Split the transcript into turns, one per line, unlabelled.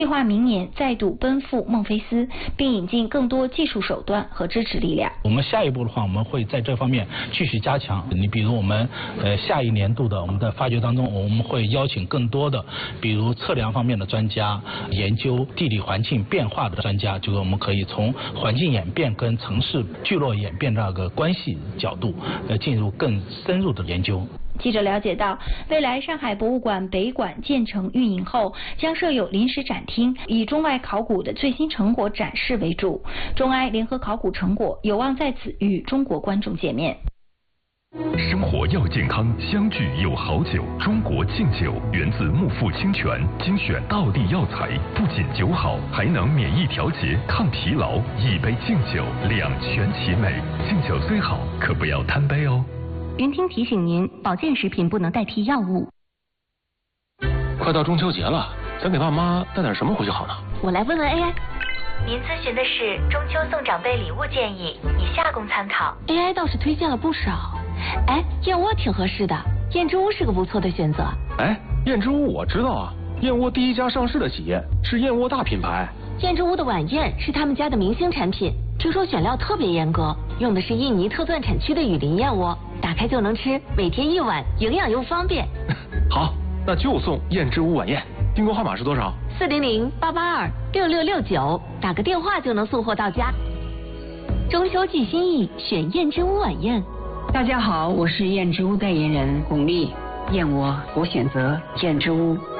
计划明年再度奔赴孟菲斯，并引进更多技术手段和支持力量。
我们下一步的话，我们会在这方面继续加强。你比如我们下一年度的我们的发掘当中，我们会邀请更多的，比如测量方面的专家，研究地理环境变化的专家，就是我们可以从环境演变跟城市聚落演变这个关系角度，进入更深入的研究。
记者了解到，未来上海博物馆北馆建成运营后，将设有临时展厅，以中外考古的最新成果展示为主。中埃联合考古成果有望在此与中国观众见面。
生活要健康，相聚有好酒。中国敬酒源自木富清泉，精选道地药材，不仅酒好，还能免疫调节、抗疲劳。一杯敬酒，两全其美。敬酒虽好，可不要贪杯哦。
云听提醒您，保健食品不能代替药物。
快到中秋节了，咱给爸妈带点什么回去好呢？
我来问问 AI。
您咨询的是中秋送长辈礼物建议，以下供参考。
AI 倒是推荐了不少。哎，燕窝挺合适的，燕之屋是个不错的选择。
哎，燕之屋我知道啊，燕窝第一家上市的企业，是燕窝大品牌。
燕之屋的晚宴是他们家的明星产品，据说选料特别严格，用的是印尼特钻产区的雨林燕窝，打开就能吃，每天一碗，营养又方便。
好，那就送燕之屋晚宴。订购号码是多少
？400-882-6669，打个电话就能送货到家。中秋寄心意，选燕之屋晚宴。
大家好，我是燕之屋代言人巩俐。燕窝我选择燕之屋。